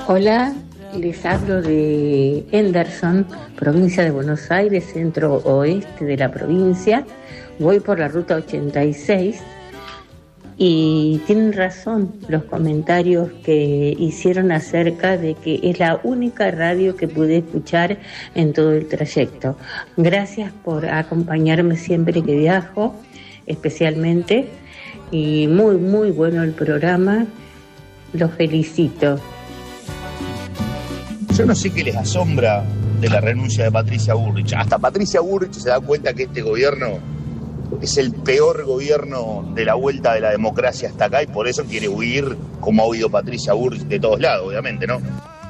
Hola, les hablo de Henderson, provincia de Buenos Aires, centro oeste de la provincia. Voy por la ruta 86 y tienen razón los comentarios que hicieron acerca de que es la única radio que pude escuchar en todo el trayecto. Gracias por acompañarme siempre que viajo, especialmente, y muy, muy bueno el programa. Los felicito. Yo no sé qué les asombra de la renuncia de Patricia Bullrich. Hasta Patricia Bullrich se da cuenta que este gobierno es el peor gobierno de la vuelta de la democracia hasta acá y por eso quiere huir, como ha huido Patricia Bullrich de todos lados, obviamente, ¿no?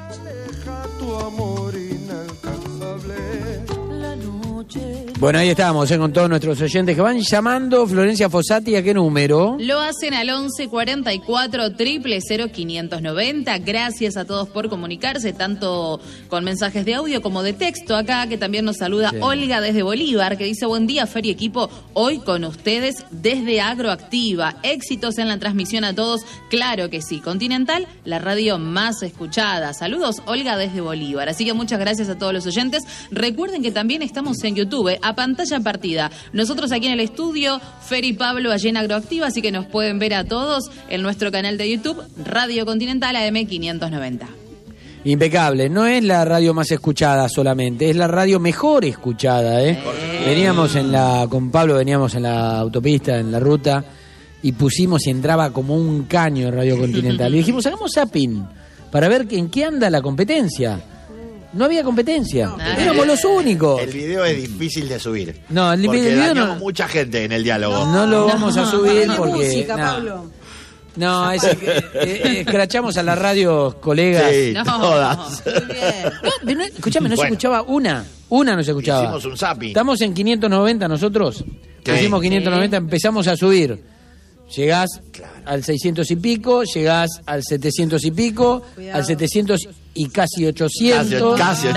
Bueno, ahí estamos, con todos nuestros oyentes que van llamando. Florencia Fossati, ¿a qué número? Lo hacen al 11 44 000 590. Gracias a todos por comunicarse, tanto con mensajes de audio como de texto. Acá, que también nos saluda Olga desde Bolívar, que dice: buen día, Fer y equipo, hoy con ustedes desde Agroactiva. Éxitos en la transmisión a todos. Claro que sí. Continental, la radio más escuchada. Saludos, Olga desde Bolívar. Así que muchas gracias a todos los oyentes. Recuerden que también estamos en YouTube, a pantalla partida. Nosotros aquí en el estudio, Fer y Pablo allí en Agroactiva, así que nos pueden ver a todos en nuestro canal de YouTube, Radio Continental AM 590. Impecable, no es la radio más escuchada solamente, es la radio mejor escuchada, ¿eh? Veníamos con Pablo veníamos en la autopista, en la ruta, y pusimos y entraba como un caño Radio Continental. Y dijimos, hagamos zapping para ver en qué anda la competencia. No había competencia, éramos los únicos. El video es difícil de subir. No, el porque video dañamos mucha gente en el diálogo. No lo vamos a subir porque... música, Pablo. No, escrachamos a la radio, colegas. Sí, todas. Muy bien. Escuchame, no se escuchaba una no se escuchaba. Hicimos un zapping. Estamos en 590 nosotros. Pusimos 590, empezamos a subir. Llegás al 600 y pico, llegás al 700 y pico, al 700 y casi 800. Casi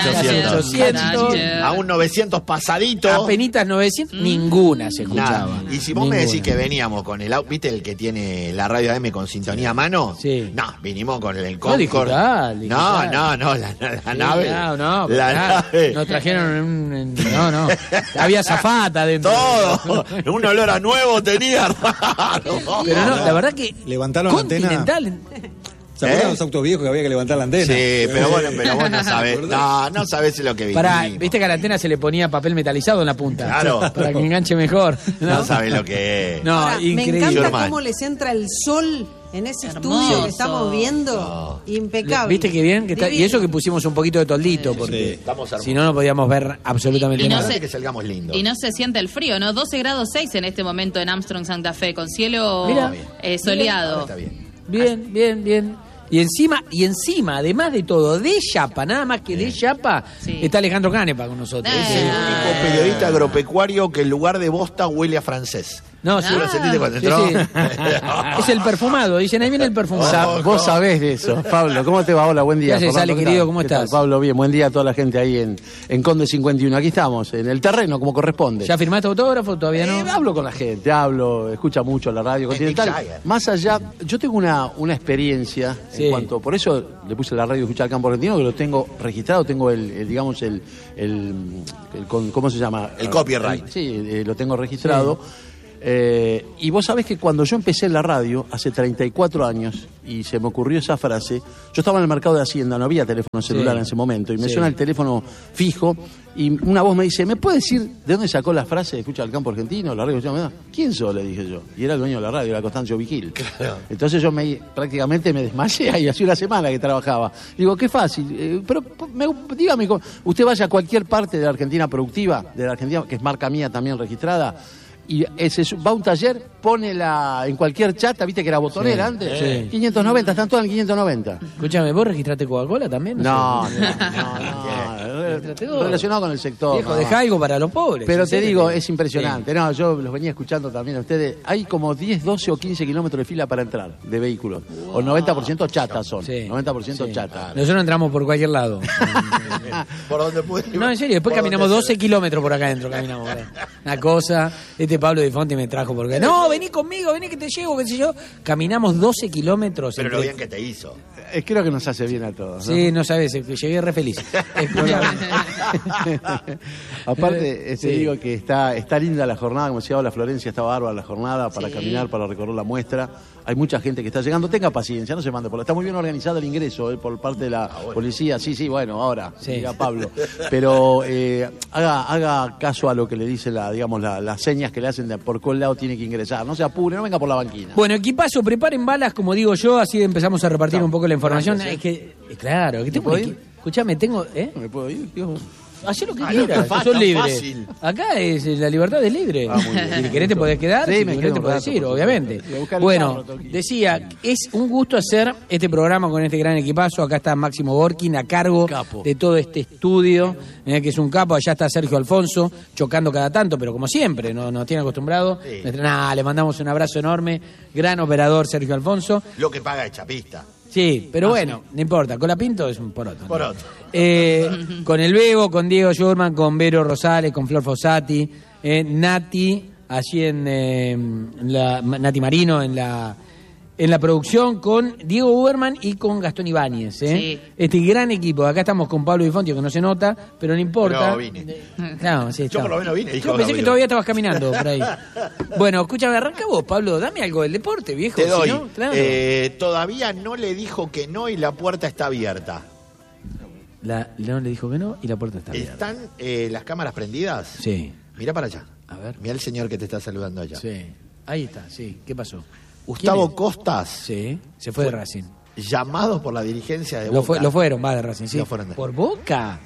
800. A un 900 pasadito. Apenitas 900, ninguna se escuchaba. Y si vos me decís que veníamos con el... ¿Viste el que tiene la radio AM con sintonía a mano? Sí. No, vinimos con el Concorde. Digital. No, la nave. La nave. Nos trajeron no. Había zafata dentro. Todo. Un olor a nuevo tenía raro. Pero no, la verdad que levantaron la antena. ¿Se acuerdan los autos viejos que había que levantar la antena? Sí, pero vos no sabés. No sabés lo que vivimos. Viste que a la antena se le ponía papel metalizado en la punta. Claro. Para que enganche mejor. No sabés lo que es. No, Ahora, increíble. me encanta cómo les entra el sol en ese estudio que estamos viendo. Impecable. ¿Viste qué bien? Y eso que pusimos un poquito de toldito, porque si no podíamos ver absolutamente nada. Que salgamos lindos. Y no se siente el frío, ¿no? 12 grados 6 en este momento en Armstrong, Santa Fe, con cielo soleado. Está bien. Bien. Y encima, además de todo, de Yapa, nada más que de Yapa, está Alejandro Canepa con nosotros. Es el único periodista agropecuario que en lugar de bosta huele a francés. No, sí. ¿Lo sentiste cuando entró? Sí. Es el perfumado, dicen, ahí viene el perfumado. Vos sabés de eso, Pablo. ¿Cómo te va? Hola, buen día. ¿Qué haces, Ale, querido? ¿Cómo estás? Pablo, bien. Buen día a toda la gente ahí en Conde 51. Aquí estamos, en el terreno, como corresponde. ¿Ya firmaste autógrafo? ¿Todavía no? Hablo con la gente, escucha mucho la radio Continental. Más allá, yo tengo una experiencia en cuanto... Por eso le puse la radio Escuchar al Campo Argentino, que lo tengo registrado, tengo digamos, ¿cómo se llama? El copyright. Sí, lo tengo registrado. Y vos sabés que cuando yo empecé en la radio, hace 34 años, y se me ocurrió esa frase, yo estaba en el mercado de Hacienda, no había teléfono celular en ese momento, y me suena el teléfono fijo, y una voz me dice, ¿me puede decir de dónde sacó la frase de Escucha al Campo Argentino? La radio, ¿quién sos? Le dije yo. Y era el dueño de la radio, era Constancio Vigil. Claro. Entonces yo prácticamente me desmayé ahí, hace una semana que trabajaba. Digo, qué fácil, pero dígame, usted vaya a cualquier parte de la Argentina productiva, de la Argentina, que es marca mía también registrada, y va a un taller, pone en cualquier chata, viste que era botonera antes, 590, están todas en 590. Escúchame, ¿vos registraste Coca-Cola también? No. relacionado con el sector. Viejo, dejá algo para los pobres. Pero te digo, es impresionante. No, yo los venía escuchando también a ustedes. Hay como 10, 12 o 15 kilómetros de fila para entrar de vehículos. O 90% chatas son. Sí. 90% chatas. Nosotros entramos por cualquier lado. ¿Por dónde pude? No, en serio, después caminamos 12 kilómetros por acá adentro. Caminamos. Una cosa, Pablo Di Fonti me trajo por acá. No, vení conmigo, vení que te llevo, qué sé yo. Caminamos 12 kilómetros. Pero lo bien que te hizo. Creo que nos hace bien a todos, ¿no? Sí, no sabes, llegué re feliz. Aparte, te digo que está linda la jornada, como decía la Florencia, está bárbara la jornada para caminar, para recorrer la muestra. Hay mucha gente que está llegando, tenga paciencia, no se mande por. Está muy bien organizado el ingreso por parte de la policía. Sí, bueno, ahora, diga Pablo. Pero haga caso a lo que le dice las señas que le hacen de por cuál lado tiene que ingresar. No se apure, no venga por la banquina. Bueno, equipazo, preparen balas, como digo yo, así empezamos a repartir un poco la información. Es que, claro, que tengo escuchame, tengo. ¿Me puedo ir? Hacé lo que quieras, sos libre. Acá la libertad es libre. Si querés te podés quedar, si querés te podés ir, obviamente. Bueno, decía, es un gusto hacer este programa con este gran equipazo. Acá está Máximo Borkin a cargo de todo este estudio, que es un capo. Allá está Sergio Alfonso, chocando cada tanto, pero como siempre, nos tiene acostumbrado. Le mandamos un abrazo enorme. Gran operador Sergio Alfonso. Lo que paga es chapista. Sí, pero bueno, no importa. Colapinto es un poroto. Con el Bego, con Diego Schurman, con Vero Rosales, con Flor Fossati, Nati, allí Nati Marino en la producción, con Diego Uberman y con Gastón Ibáñez. Sí. Este gran equipo. Acá estamos con Pablo Di Fonti, que no se nota, pero no importa. No, vine. No, sí, yo por lo menos vine. Yo pensé que todavía estabas caminando por ahí. Bueno, escúchame, arranca vos, Pablo. Dame algo del deporte, viejo. Te doy. Si no, claro. Todavía no le dijo que no y la puerta está abierta. León le dijo que no y la puerta está abierta. ¿Están las cámaras prendidas? Sí. Mira para allá. A ver. Mira el señor que te está saludando allá. Sí. Ahí está, sí. ¿Qué pasó? Gustavo Costas. Sí, se fue de Racing. Llamado por la dirigencia de Boca. Lo fueron, de Racing, sí. Lo fueron. ¿Por Boca?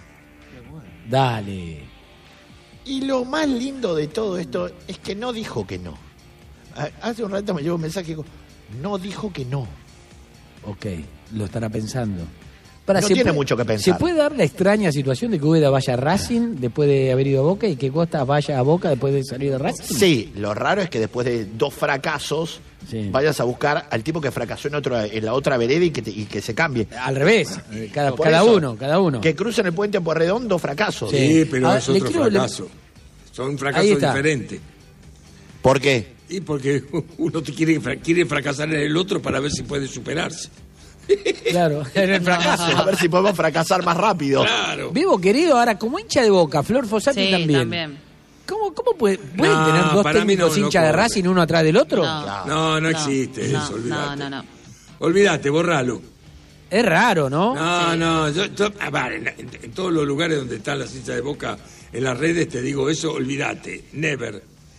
Dale. Y lo más lindo de todo esto es que no dijo que no. Hace un rato me llegó un mensaje, no dijo que no. Ok, lo estará pensando. No tiene mucho que pensar. ¿Se puede dar la extraña situación de que Úbeda vaya a Racing después de haber ido a Boca y que Costa vaya a Boca después de salir de Racing? Sí, lo raro es que después de 2 fracasos vayas a buscar al tipo que fracasó en la otra vereda y que se cambie. Al revés, cada uno. Que crucen el puente Pueyrredón 2 fracasos. Sí, pero es otro fracaso. Son fracasos diferentes. ¿Por qué? Y porque uno quiere fracasar en el otro para ver si puede superarse. Claro, en el fracaso. A ver si podemos fracasar más rápido. Claro. Vivo querido, ahora como hincha de Boca, Flor Fossati también. ¿Cómo pueden tener dos técnicos hinchas de Racing uno atrás del otro? No existe eso, olvídate. No. Olvídate, borralo. Es raro, ¿no? No, en todos los lugares donde están las hinchas de Boca, en las redes te digo eso, olvídate, never.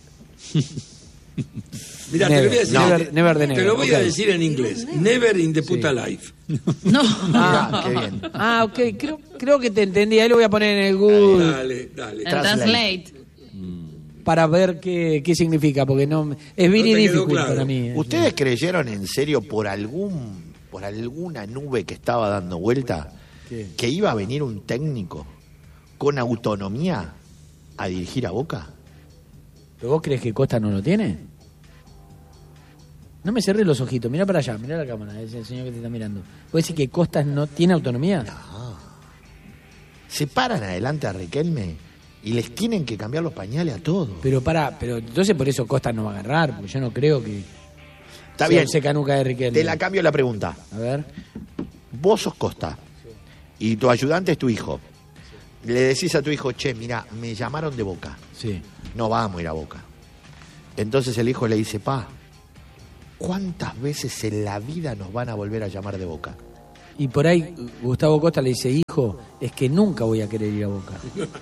Mira, te lo voy a decir. Te lo voy a decir en inglés. Never in the puta life. No. Qué bien. Ok, creo que te entendí. Ahí lo voy a poner en el Google. Dale. Translate. Para ver qué significa, porque no es very difícil para mí. ¿Ustedes creyeron en serio por alguna nube que estaba dando vuelta que iba a venir un técnico con autonomía a dirigir a Boca? ¿Pero vos crees que Costa no lo tiene? No me cerré los ojitos, mirá para allá, mirá la cámara, es el señor que te está mirando. ¿Vos decís que Costa no tiene autonomía? No. Se paran adelante a Riquelme y les tienen que cambiar los pañales a todos. Pero entonces por eso Costa no va a agarrar, porque yo no creo que está bien. Se canuca de Riquelme. Te la cambio la pregunta. A ver. Vos sos Costa y tu ayudante es tu hijo. Le decís a tu hijo, che, mira, me llamaron de Boca. Sí. No vamos a ir a Boca. Entonces el hijo le dice, pa, ¿cuántas veces en la vida nos van a volver a llamar de Boca? Y por ahí Gustavo Costa le dice, hijo, es que nunca voy a querer ir a Boca.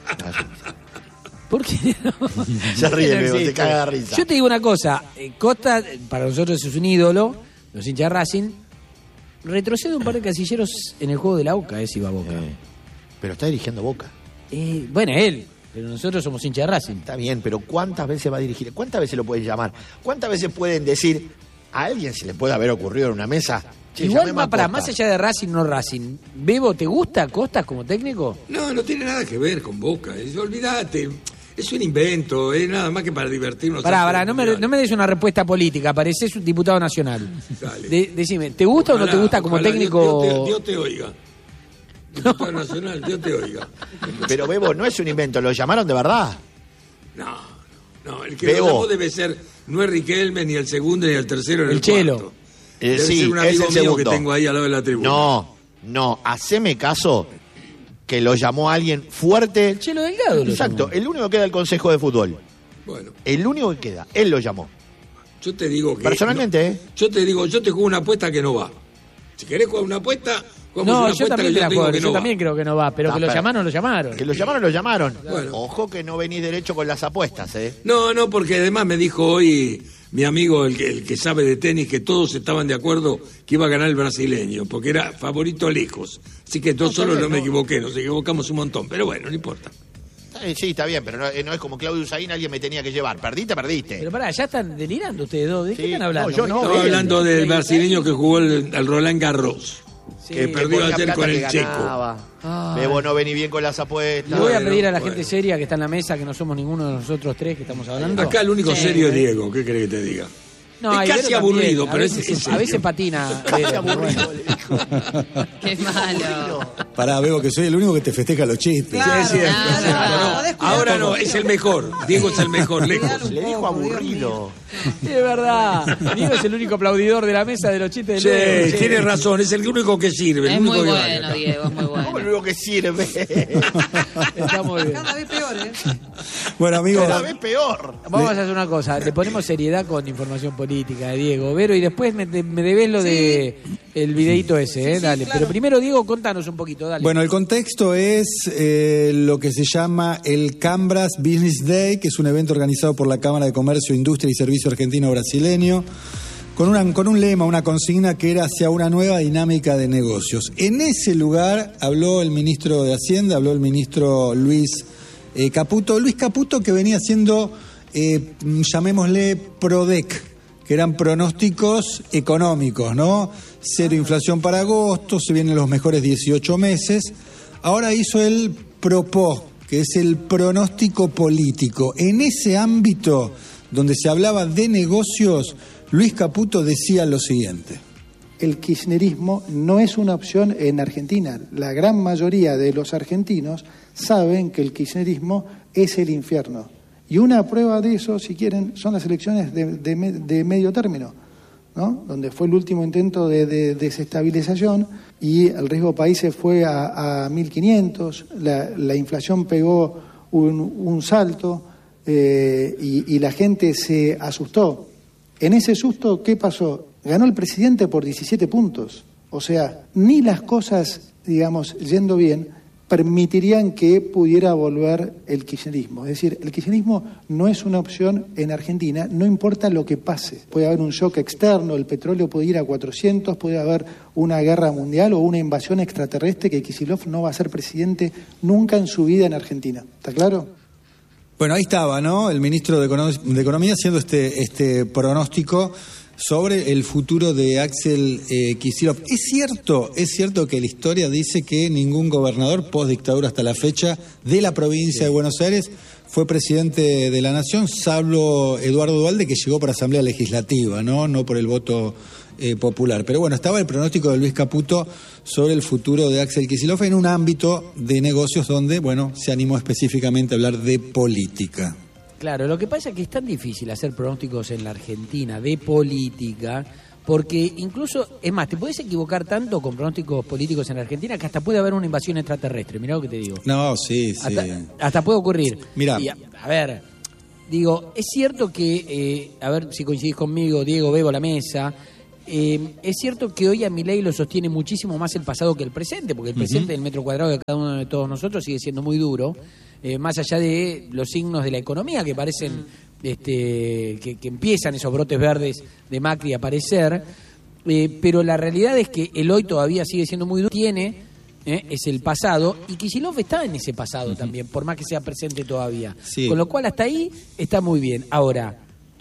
¿Por qué no? Se ríe, luego, te caga de risa. Yo te digo una cosa, Costa para nosotros es un ídolo, los hinchas de Racing, retrocede un par de casilleros en el juego de la Boca, si va a Boca. Pero está dirigiendo Boca. Bueno, él, pero nosotros somos hinchas de Racing. Está bien, pero ¿cuántas veces va a dirigir? ¿Cuántas veces lo pueden llamar? ¿Cuántas veces pueden decir, a alguien se le puede haber ocurrido en una mesa, Che, Igual llamemos a para Costa. más allá de Racing, no Racing. Bebo, ¿te gusta Costas como técnico? No tiene nada que ver con Boca. Olvídate. Es un invento, es nada más que para divertirnos. Pará, no me des una respuesta política, pareces un diputado nacional. Dale. Decime, ¿te gusta o no te gusta como Ojalá, técnico? Dios te oiga. Diputado nacional, Dios te oiga. Pero Bebo, no es un invento, lo llamaron de verdad. No, el que Bebo. lo llamó debe ser, no es Riquelme, ni el segundo, ni el tercero, ni el Chelo. cuarto. Debe Sí, ser un es amigo el mío segundo. que tengo ahí al lado de la tribuna. No, haceme caso que lo llamó alguien fuerte. Chelo Delgado. Exacto, el único que queda del Consejo de Fútbol. Bueno, El único que queda, él lo llamó. yo te digo que... Personalmente, ¿eh? Yo te digo, yo te juego una apuesta que no va. Si querés jugar una apuesta, jugamos No, una yo apuesta también que te la digo juego, que yo no va. también creo que no va, pero Ah, que lo pero- llamaron, lo llamaron. Que lo llamaron. Bueno. Ojo que no venís derecho con las apuestas, ¿eh? No, porque además me dijo hoy mi amigo, el que sabe de tenis, que todos estaban de acuerdo que iba a ganar el brasileño, porque era favorito lejos. Así que yo solo no me equivoqué, nos equivocamos un montón, pero bueno, no importa. Sí, está bien, pero no es como Claudio Usain, alguien me tenía que llevar. Perdiste. Pero pará, ya están delirando ustedes dos. ¿De qué Sí, están hablando? no, yo no. Estaba hablando del brasileño que jugó el Roland Garros, Sí, que perdió ponía ayer plata con que el checo. ganaba. Ay. Bebo no vení bien con las apuestas. Le voy a Bueno, pedir a la bueno. gente seria que está en la mesa, que no somos ninguno de nosotros tres que estamos hablando. Acá el único Sí. serio es Diego, ¿qué crees que te diga? No, es y casi Vero aburrido, también, pero a veces patina. Casi Vero, aburrido, bueno. le dijo. Qué malo. Pará, Bebo, que soy el único que te festeja los chistes. Claro, Sí, es cierto, claro, es cierto. no, No, podés cuidar ahora un no, poco. es el mejor. Diego es el mejor, lejos. Le dijo aburrido. Es verdad. Diego es el único aplaudidor de la mesa de los chistes Sí, de Leo. tiene razón, es el único que sirve. El Es único muy que bueno, vale. Diego, es muy ¿Cómo bueno. lo único que sirve? Está muy bien. Cada vez peor, ¿eh? Bueno, amigos, Cada vez peor. Vamos a hacer una cosa, le ponemos seriedad con información política de Diego, Vero, y después me debes lo de el videíto ese, dale. claro. Pero primero, Diego, contanos un poquito, dale. bueno, el contexto es lo que se llama el Cambras Business Day, que es un evento organizado por la Cámara de Comercio, Industria y Servicio Argentino-Brasileño, con un lema, una consigna que era hacia una nueva dinámica de negocios. En ese lugar habló el ministro de Hacienda, habló el ministro Luis Caputo. Luis Caputo, que venía haciendo, llamémosle PRODEC, que eran pronósticos económicos, ¿no? Cero inflación para agosto, se vienen los mejores 18 meses. Ahora hizo el PROPO, que es el pronóstico político. En ese ámbito donde se hablaba de negocios, Luis Caputo decía lo siguiente. El kirchnerismo no es una opción en Argentina. La gran mayoría de los argentinos saben que el kirchnerismo es el infierno. Y una prueba de eso, si quieren, son las elecciones de medio término, ¿no? Donde fue el último intento de desestabilización y el riesgo país se fue a 1.500, la inflación pegó un salto y la gente se asustó. En ese susto, ¿qué pasó? Ganó el presidente por 17 puntos. O sea, ni las cosas, digamos, yendo bien, permitirían que pudiera volver el kirchnerismo. Es decir, el kirchnerismo no es una opción en Argentina, no importa lo que pase. Puede haber un shock externo, el petróleo puede ir a 400, puede haber una guerra mundial o una invasión extraterrestre que Kicillof no va a ser presidente nunca en su vida en Argentina. ¿Está claro? Bueno, ahí estaba, ¿no? El ministro de Economía haciendo este pronóstico sobre el futuro de Axel Kicillof. Es cierto que la historia dice que ningún gobernador post-dictadura hasta la fecha de la provincia de Buenos Aires fue presidente de la nación, salvo Eduardo Duhalde, que llegó por Asamblea Legislativa, no por el voto popular. Pero bueno, estaba el pronóstico de Luis Caputo sobre el futuro de Axel Kicillof en un ámbito de negocios donde, bueno, se animó específicamente a hablar de política. Claro, lo que pasa es que es tan difícil hacer pronósticos en la Argentina de política, porque incluso, es más, te puedes equivocar tanto con pronósticos políticos en la Argentina que hasta puede haber una invasión extraterrestre, mirá lo que te digo. No, sí. Hasta puede ocurrir. Mirá. Y a ver, digo, es cierto que, a ver si coincidís conmigo, Diego, Bebo, la mesa, es cierto que hoy a Milei lo sostiene muchísimo más el pasado que el presente, porque el presente del metro cuadrado de cada uno de todos nosotros sigue siendo muy duro, más allá de los signos de la economía que parecen que empiezan esos brotes verdes de Macri a aparecer, pero la realidad es que el hoy todavía sigue siendo muy duro, es el pasado, y Kicillof está en ese pasado también, por más que sea presente todavía. Sí. Con lo cual hasta ahí está muy bien. Ahora,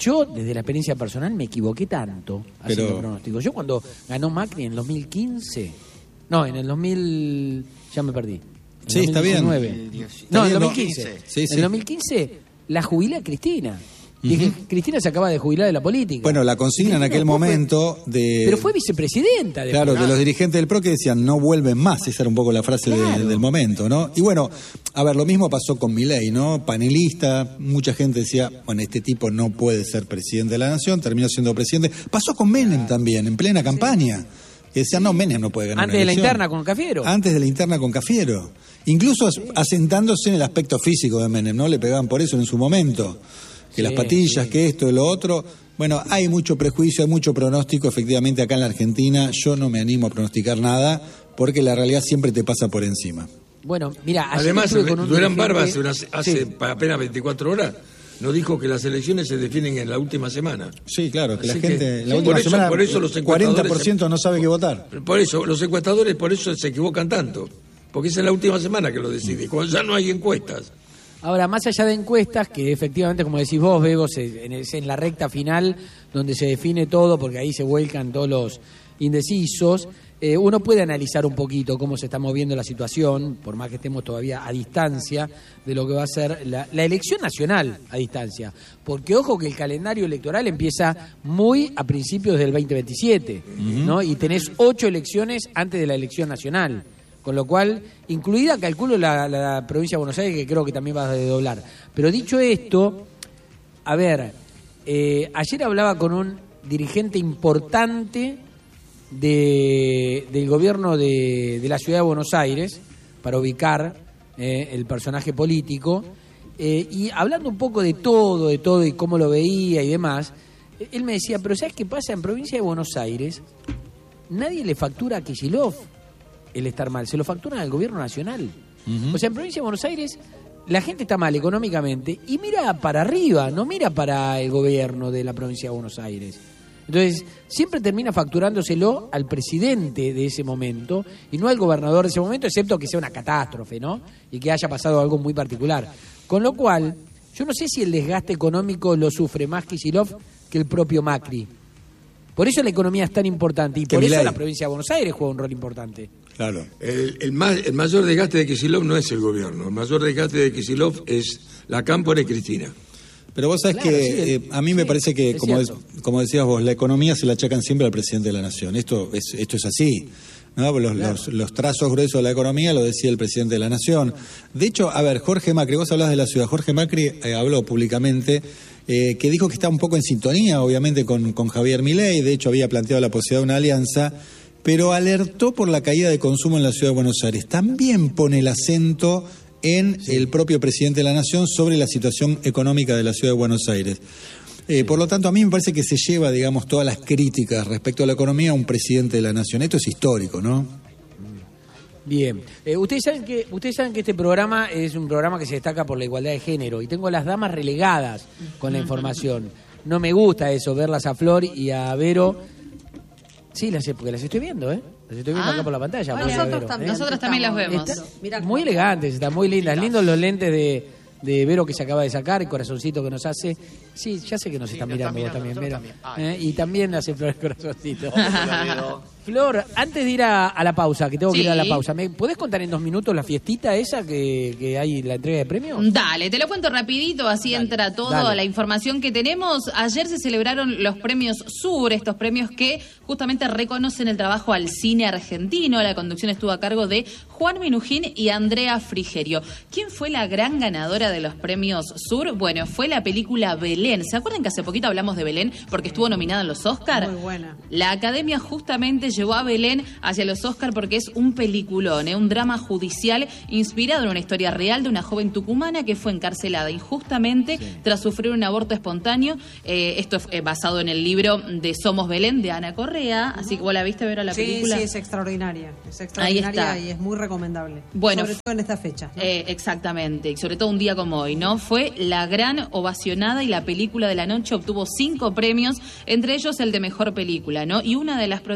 Yo, desde la experiencia personal, me equivoqué tanto haciendo pronósticos. Yo cuando ganó Macri en el 2015, no, en el 2000, ya me perdí. Sí, está bien. No, en el 2015. Sí. En el 2015 la jubilé a Cristina. Dije, Cristina se acaba de jubilar de la política. Bueno, la consigna en aquel momento de... Pero fue vicepresidenta. Claro, de los dirigentes del PRO que decían, no vuelven más. Esa era un poco la frase del momento, ¿no? Y bueno, a ver, lo mismo pasó con Milei, ¿no? Panelista, mucha gente decía, bueno, este tipo no puede ser presidente de la nación, terminó siendo presidente. Pasó con Menem también, en plena campaña. Que decían, no, Menem no puede ganar antes de la interna con Cafiero. Antes de la interna con Cafiero. Incluso asentándose en el aspecto físico de Menem, ¿no? Le pegaban por eso en su momento. Que las patillas, que esto y lo otro. Bueno, hay mucho prejuicio, hay mucho pronóstico, efectivamente, acá en la Argentina. Yo no me animo a pronosticar nada, porque la realidad siempre te pasa por encima. Bueno, mira, además, Durán Barba hace apenas 24 horas nos dijo que las elecciones se definen en la última semana. Sí, claro, que la gente en la última semana, por eso los 40% no sabe qué votar. Por eso, los encuestadores por eso se equivocan tanto, porque es en la última semana que lo decide, cuando ya no hay encuestas. Ahora, más allá de encuestas, que efectivamente, como decís vos, Bego, es en la recta final donde se define todo, porque ahí se vuelcan todos los indecisos, uno puede analizar un poquito cómo se está moviendo la situación, por más que estemos todavía a distancia de lo que va a ser la elección nacional a distancia. Porque ojo que el calendario electoral empieza muy a principios del 2027, ¿no? Y tenés 8 elecciones antes de la elección nacional. Con lo cual, incluida, calculo, la provincia de Buenos Aires, que creo que también va a desdoblar. Pero dicho esto, a ver, ayer hablaba con un dirigente importante del gobierno de la ciudad de Buenos Aires, para ubicar el personaje político, y hablando un poco de todo y cómo lo veía y demás, él me decía, pero ¿sabes qué pasa? En provincia de Buenos Aires nadie le factura a Kicillof el estar mal, se lo facturan al gobierno nacional. O sea, en provincia de Buenos Aires la gente está mal económicamente y mira para arriba, no mira para el gobierno de la provincia de Buenos Aires. Entonces, siempre termina facturándoselo al presidente de ese momento y no al gobernador de ese momento, excepto que sea una catástrofe, ¿no? Y que haya pasado algo muy particular. Con lo cual, yo no sé si el desgaste económico lo sufre más Kicillof que el propio Macri. Por eso la economía es tan importante y por eso la provincia de Buenos Aires juega un rol importante. Claro. El mayor desgaste de Kicillof no es el gobierno, el mayor desgaste de Kicillof es la Cámpora y Cristina. Pero vos sabés que a mí me parece que, como decías vos, la economía se la achacan siempre al presidente de la nación. Esto es así, ¿no? Los trazos gruesos de la economía lo decía el presidente de la nación. De hecho, a ver, Jorge Macri, vos hablás de la ciudad. Jorge Macri habló públicamente que dijo que está un poco en sintonía, obviamente, con Javier Milei. De hecho, había planteado la posibilidad de una alianza, pero alertó por la caída de consumo en la ciudad de Buenos Aires. También pone el acento en el propio presidente de la Nación sobre la situación económica de la ciudad de Buenos Aires. Por lo tanto, a mí me parece que se lleva, digamos, todas las críticas respecto a la economía a un presidente de la Nación. Esto es histórico, ¿no? Bien. Ustedes saben que este programa es un programa que se destaca por la igualdad de género y tengo a las damas relegadas con la información. No me gusta eso, verlas a Flor y a Vero. Sí, porque las estoy viendo, Las estoy viendo acá por la pantalla. Nosotros también las vemos. Muy elegantes, están muy lindas. Lindos los lentes de Vero que se acaba de sacar, el corazoncito que nos hace. Sí, ya sé que nos están mirando vos también, Vero. Y también hace Flor el corazoncito. Flor, antes de ir a la pausa, que tengo que ir a la pausa, ¿me podés contar en 2 minutos la fiestita esa que hay, la entrega de premios? Dale, te lo cuento rapidito, así entra toda la información que tenemos. Ayer se celebraron los premios Sur, estos premios que justamente reconocen el trabajo al cine argentino. La conducción estuvo a cargo de Juan Minujín y Andrea Frigerio. ¿Quién fue la gran ganadora de los premios Sur? Bueno, fue la película Belén. ¿Se acuerdan que hace poquito hablamos de Belén porque estuvo nominada en los Oscar? Muy buena. La Academia justamente llevó a Belén hacia los Oscar porque es un peliculón, un drama judicial inspirado en una historia real de una joven tucumana que fue encarcelada injustamente tras sufrir un aborto espontáneo. Esto es basado en el libro de Somos Belén de Ana Correa, así que vos la viste, Vera, la película. Sí, es extraordinaria. Es extraordinaria y es muy recomendable. Bueno, sobre todo en esta fecha, ¿no? Exactamente, y sobre todo un día como hoy, ¿no? Fue la gran ovacionada y la película de la noche obtuvo 5 premios, entre ellos el de mejor película, ¿no? Y una de las protagonistas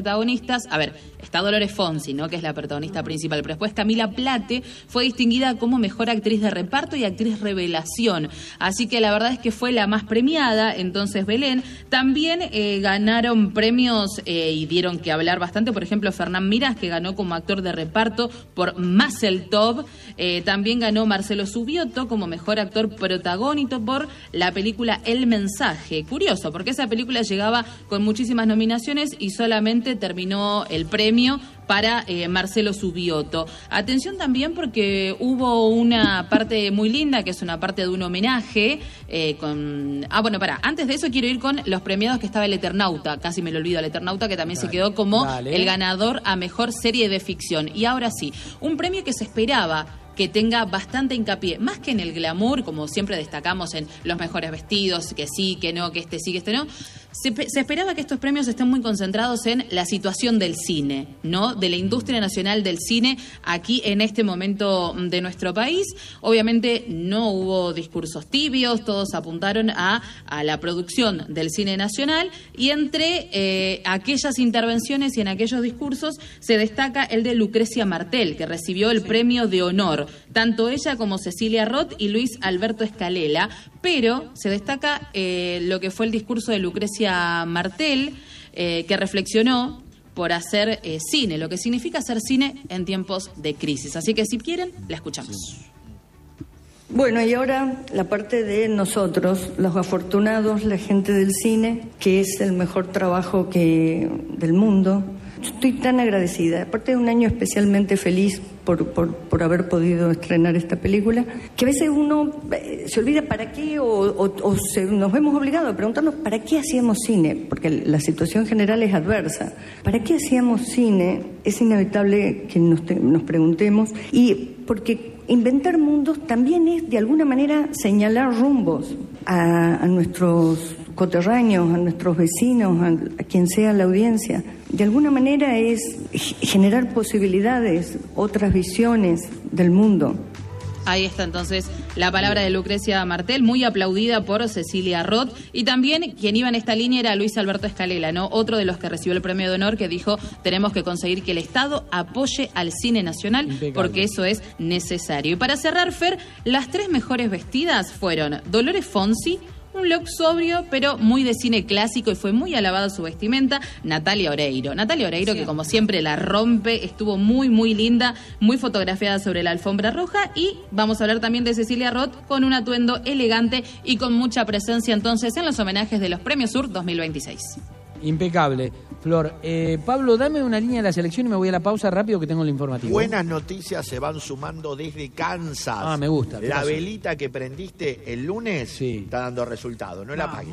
protagonistas, a ver, está Dolores Fonsi, ¿no?, que es la protagonista principal, pero después Camila Plate fue distinguida como mejor actriz de reparto y actriz revelación, así que la verdad es que fue la más premiada. Entonces Belén, también ganaron premios y dieron que hablar bastante, por ejemplo Fernán Mirás, que ganó como actor de reparto por Mazeltov, también ganó Marcelo Subioto como mejor actor protagónico por la película El Mensaje. Curioso, porque esa película llegaba con muchísimas nominaciones y solamente terminó el premio para Marcelo Subioto. Atención también porque hubo una parte muy linda, que es una parte de un homenaje antes de eso quiero ir con los premiados, que estaba El Eternauta, casi me lo olvido, El Eternauta, que también se quedó como el ganador a mejor serie de ficción. Y ahora sí, un premio que se esperaba que tenga bastante hincapié, más que en el glamour, como siempre destacamos en los mejores vestidos, que sí, que no, que este sí, que este no. Se esperaba que estos premios estén muy concentrados en la situación del cine, ¿no?, de la industria nacional del cine aquí en este momento de nuestro país. Obviamente no hubo discursos tibios, todos apuntaron a la producción del cine nacional, y entre aquellas intervenciones y en aquellos discursos se destaca el de Lucrecia Martel, que recibió el premio de honor, tanto ella como Cecilia Roth y Luis Alberto Escalela, pero se destaca lo que fue el discurso de Lucrecia Martel, que reflexionó por hacer cine, lo que significa hacer cine en tiempos de crisis. Así que si quieren, la escuchamos. Bueno, y ahora la parte de nosotros, los afortunados, la gente del cine, que es el mejor trabajo del mundo. Estoy tan agradecida, aparte de un año especialmente feliz por haber podido estrenar esta película, que a veces uno se olvida para qué nos vemos obligados a preguntarnos para qué hacíamos cine, porque la situación general es adversa. ¿Para qué hacíamos cine? Es inevitable que nos preguntemos, y porque inventar mundos también es de alguna manera señalar rumbos a nuestros coterráneos, a nuestros vecinos, a quien sea la audiencia. De alguna manera es generar posibilidades, otras visiones del mundo. Ahí está entonces la palabra de Lucrecia Martel, muy aplaudida por Cecilia Roth, y también quien iba en esta línea era Luis Alberto Escalela, ¿no?, otro de los que recibió el premio de honor, que dijo: tenemos que conseguir que el Estado apoye al cine nacional, porque eso es necesario. Y para cerrar, Fer, las 3 mejores vestidas fueron Dolores Fonsi, un look sobrio, pero muy de cine clásico, y fue muy alabada su vestimenta, Natalia Oreiro. Que como siempre la rompe, estuvo muy, muy linda, muy fotografiada sobre la alfombra roja. Y vamos a hablar también de Cecilia Roth, con un atuendo elegante y con mucha presencia entonces en los homenajes de los Premios Sur 2026. Impecable. Flor, Pablo, dame una línea de la selección y me voy a la pausa rápido, que tengo el informativo. Buenas noticias se van sumando desde Kansas. Ah, me gusta. La velita que prendiste el lunes está dando resultado, no la apagues.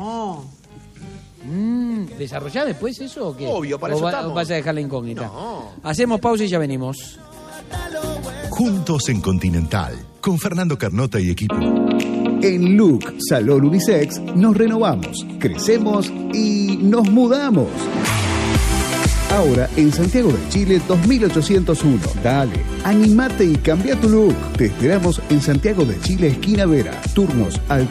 ¿Desarrollá después eso o qué? Obvio, para eso estamos. ¿O vas a dejar la incógnita? No. Hacemos pausa y ya venimos. Juntos en Continental, con Fernando Carnota y equipo. En Look Salón Unisex nos renovamos, crecemos y nos mudamos. Ahora en Santiago de Chile 2801. Dale, animate y cambia tu look. Te esperamos en Santiago de Chile, esquina Vera. Turnos al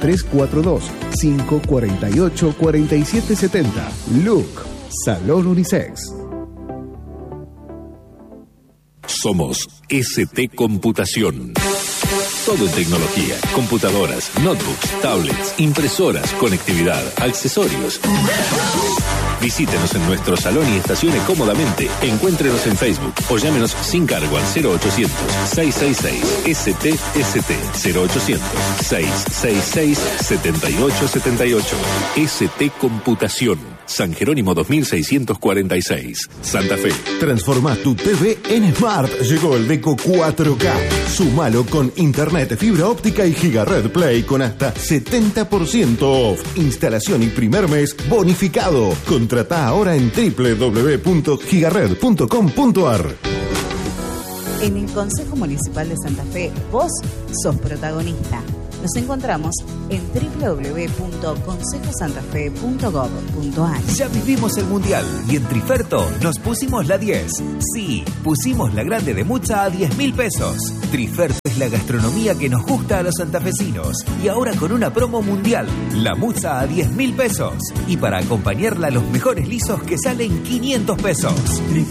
342-548-4770. Look Salón Unisex. Somos ST Computación. Todo en tecnología, computadoras, notebooks, tablets, impresoras, conectividad, accesorios. Visítenos en nuestro salón y estacione cómodamente. Encuéntrenos en Facebook o llámenos sin cargo al 0800-666-STST 0800-666-7878. ST Computación. San Jerónimo 2646, Santa Fe. Transforma tu TV en Smart. Llegó el Deco 4K. Súmalo con internet, fibra óptica y Gigared Play con hasta 70% off. Instalación y primer mes bonificado. Contratá ahora en www.gigared.com.ar. En el Consejo Municipal de Santa Fe, vos sos protagonista. Nos encontramos en www.consejosantafe.gov.ar. Ya vivimos el Mundial y en Triferto nos pusimos la 10. Sí, pusimos la grande de Mucha a 10.000 pesos. Triferto es la gastronomía que nos gusta a los santafesinos. Y ahora con una promo mundial, la Mucha a 10.000 pesos. Y para acompañarla, los mejores lisos que salen 500 pesos.